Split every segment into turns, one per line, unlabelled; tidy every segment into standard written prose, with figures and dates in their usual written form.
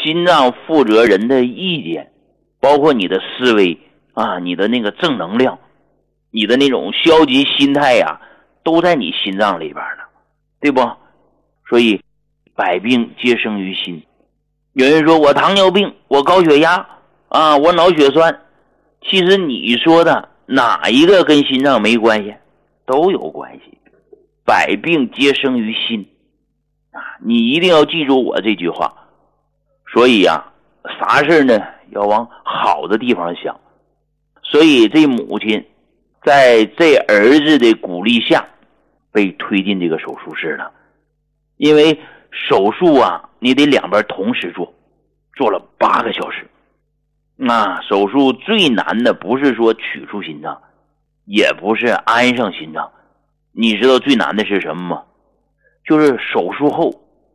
心脏负责人的意见，包括你的思维啊，你的那个正能量，你的那种消极心态呀，都在你心脏里边呢，对不？所以百病皆生于心。有人说我糖尿病，我高血压啊，我脑血栓，其实你说的哪一个跟心脏没关系？都有关系。百病皆生于心啊，你一定要记住我这句话。所以啊，啥事呢要往好的地方想。所以这母亲在这儿子的鼓励下被推进这个手术室了。因为手术啊，你得两边同时做，做了8个小时。那手术最难的不是说取出心脏，也不是安上心脏，你知道最难的是什么吗？就是手术后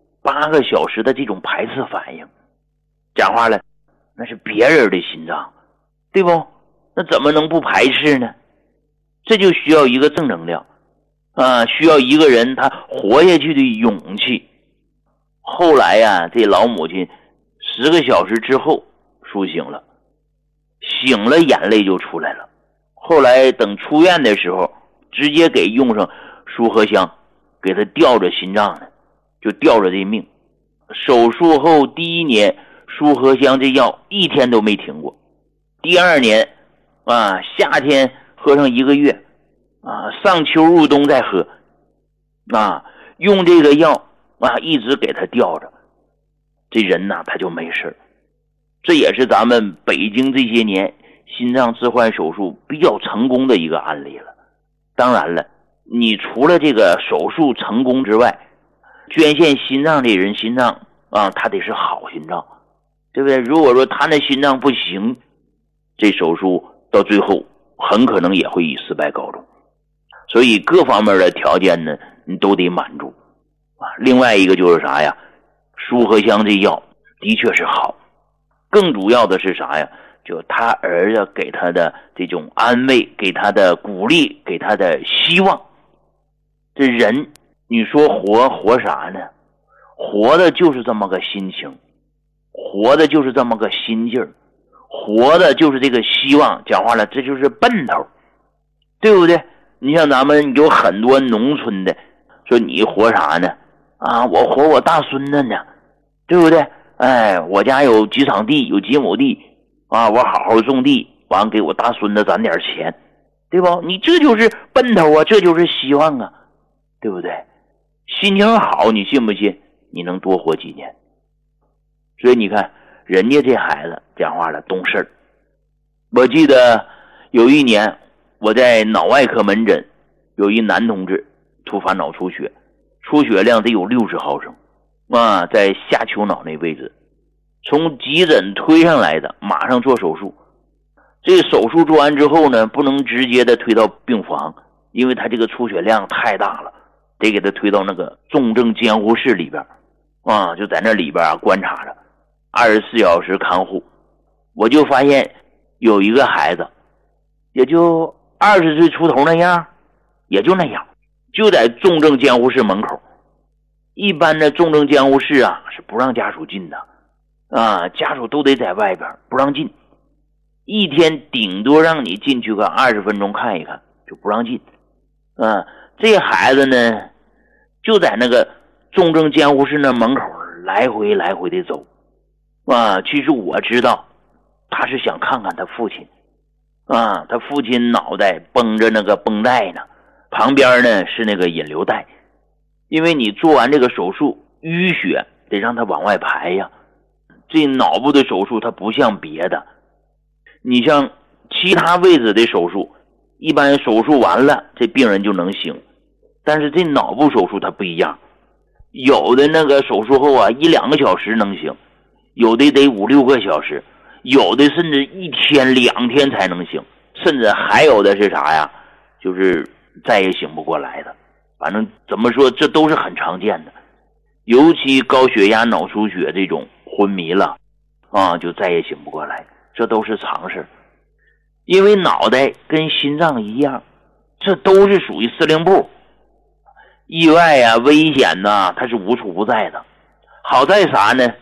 8个小时的这种排斥反应。讲话了，那是别人的心脏，对不？那怎么能不排斥呢？这就需要一个正能量啊，需要一个人他活下去的勇气。后来呀，这老母亲10个小时之后苏醒了，醒了眼泪就出来了。后来等出院的时候，直接给用上舒和香，给他吊着心脏呢，就吊着这命。手术后第1年，舒和香这药1天都没停过。第2年啊，夏天喝上1个月啊，上秋入冬再喝啊，用这个药啊，一直给他吊着，这人呐他就没事。这也是咱们北京这些年心脏置换手术比较成功的一个案例了。当然了，你除了这个手术成功之外，捐献心脏的人心脏啊，他得是好心脏，对不对？如果说他那心脏不行，这手术到最后很可能也会以失败告终。所以各方面的条件呢，你都得满足啊。另外一个就是啥呀？舒和香这药的确是好，更主要的是啥呀？就他儿子给他的这种安慰，给他的鼓励，给他的希望。这人你说活啥呢？活的就是这么个心情，活的就是这么个心劲儿，活的就是这个希望。讲话了，这就是奔头，对不对？你像咱们有很多农村的说你活啥呢？啊，我活我大孙子呢，对不对？哎，我家有几场地，有几亩地啊，我好好种地，完给我大孙子攒点钱，对不？你这就是奔头啊，这就是希望啊，对不对？心情好，你信不信你能多活几年？所以你看人家这孩子讲话了懂事儿。我记得有一年我在脑外科门诊，有一男同志突发脑出血，出血量得有60毫升啊，在下丘脑那位置，从急诊推上来的，马上做手术。这手术做完之后呢，不能直接的推到病房，因为他这个出血量太大了，得给他推到那个重症监护室里边啊，就在那里边观察着，24小时看护。我就发现有一个孩子也就20岁出头那样，也就那样，就在重症监护室门口。一般的重症监护室啊是不让家属进的啊，家属都得在外边不让进，一天顶多让你进去个20分钟看一看，就不让进啊。这孩子呢就在那个重症监护室那门口来回的走啊。其实我知道他是想看看他父亲啊，他父亲脑袋绷着那个绷带呢，旁边呢是那个引流带，因为你做完这个手术淤血得让它往外排呀。这脑部的手术它不像别的，你像其他位置的手术，一般手术完了这病人就能醒，但是这脑部手术它不一样，有的那个手术后啊1-2个小时能醒，有的得5-6个小时，有的甚至1天2天才能醒，甚至还有的是啥呀，就是再也醒不过来的。反正怎么说这都是很常见的，尤其高血压脑出血这种昏迷了啊，就再也醒不过来，这都是常事。因为脑袋跟心脏一样，这都是属于司令部，意外啊危险呐它是无处不在的。好在啥呢？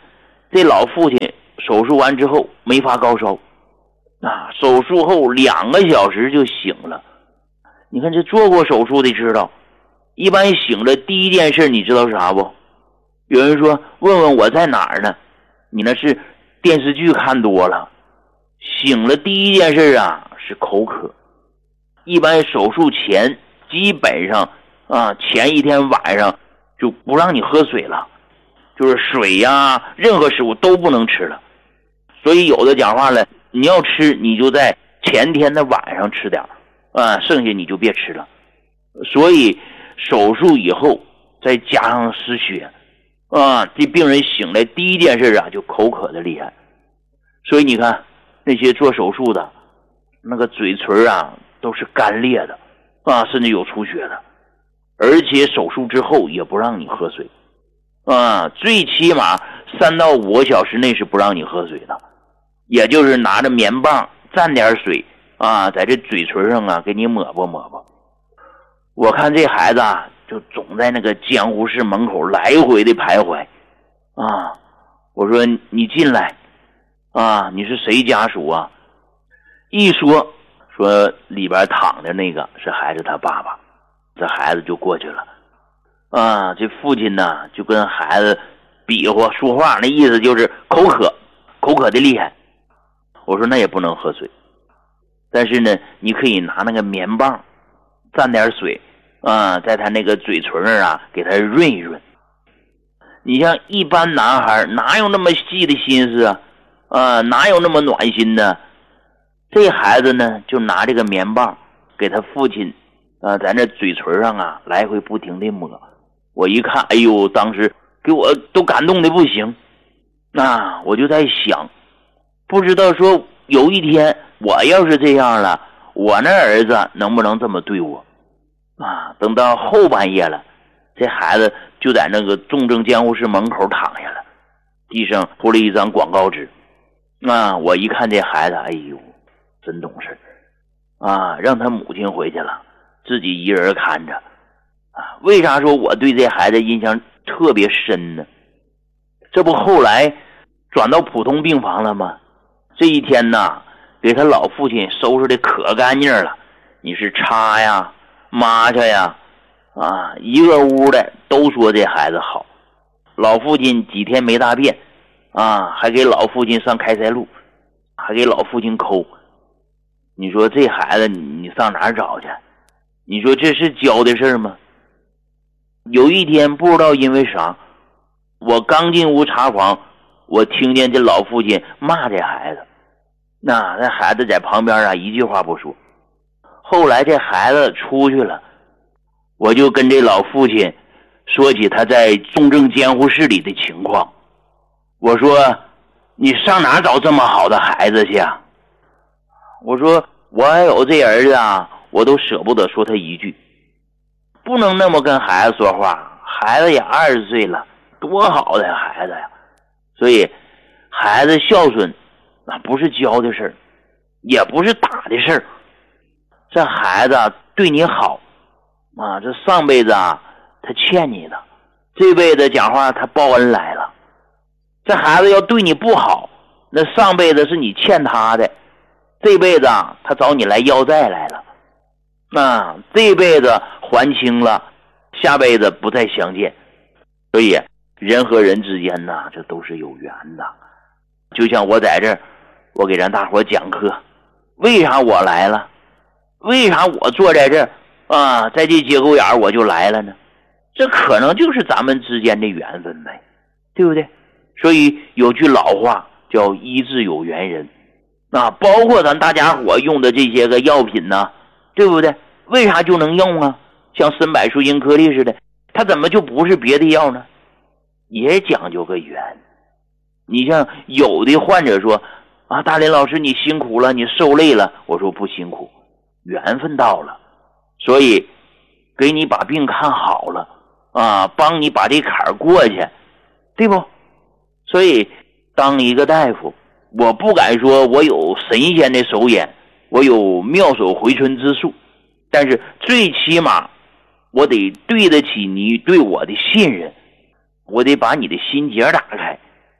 这老父亲手术完之后没发高烧手术后2个小时就醒了。你看这做过手术的知道，一般醒了第一件事你知道是啥不？有人说问问我在哪儿呢？你那是电视剧看多了。醒了第一件事是口渴。一般手术前基本上前一天晚上就不让你喝水了，就是水任何食物都不能吃了。所以有的讲话了，你要吃你就在前天的晚上吃点剩下你就别吃了。所以手术以后再加上失血这病人醒来第一件事就口渴的厉害。所以你看那些做手术的那个嘴唇都是干裂的甚至有出血的。而且手术之后也不让你喝水最起码3到5个小时内是不让你喝水的，也就是拿着棉棒蘸点水在这嘴唇上给你抹吧抹吧。我看这孩子就总在那个监护室门口来回的徘徊我说你进来你是谁家属一说里边躺着那个是孩子他爸爸，这孩子就过去了这父亲呢就跟孩子比划说话，那意思就是口渴的厉害。我说那也不能喝水，但是呢你可以拿那个棉棒蘸点水在他那个嘴唇给他润一润。你像一般男孩哪有那么细的心思哪有那么暖心呢？这孩子呢就拿这个棉棒给他父亲在那嘴唇上来回不停的抹。我一看哎呦，当时给我都感动的不行我就在想，不知道说有一天我要是这样了，我那儿子能不能这么对我等到后半夜了，这孩子就在那个重症监护室门口躺下了，地上铺了一张广告纸我一看这孩子哎呦真懂事让他母亲回去了，自己一人看着为啥说我对这孩子印象特别深呢？这不后来转到普通病房了吗？这一天给他老父亲收拾的可干净了，你是擦呀抹擦呀一个屋的都说这孩子好。老父亲几天没大便还给老父亲上开塞露，还给老父亲抠。你说这孩子你上哪儿找去？你说这是教的事吗？有一天不知道因为啥，我刚进屋查房，我听见这老父亲骂这孩子，那孩子在旁边一句话不说。后来这孩子出去了，我就跟这老父亲说起他在重症监护室里的情况。我说你上哪找这么好的孩子去我说我要有这儿子我都舍不得说他一句。不能那么跟孩子说话，孩子也20岁了，多好的孩子呀。所以孩子孝顺不是教的事儿，也不是打的事儿。这孩子对你好这上辈子他欠你的，这辈子讲话他报恩来了。这孩子要对你不好，那上辈子是你欠他的，这辈子他找你来要债来了这辈子还清了，下辈子不再相见。所以人和人之间这都是有缘的。就像我在这儿，我给咱大伙讲课，为啥我来了？为啥我坐在这儿在这节骨眼我就来了呢？这可能就是咱们之间的缘分呗，对不对？所以有句老话叫医治有缘人包括咱大家伙用的这些个药品对不对？为啥就能用像参柏树因颗粒似的，它怎么就不是别的药呢？也讲究个缘。你像有的患者说大林老师你辛苦了，你受累了。我说不辛苦，缘分到了，所以给你把病看好了帮你把这坎儿过去，对不？所以当一个大夫，我不敢说我有神仙的手眼，我有妙手回春之术，但是最起码我得对得起你对我的信任，我得把你的心结打开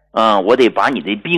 我得把你的病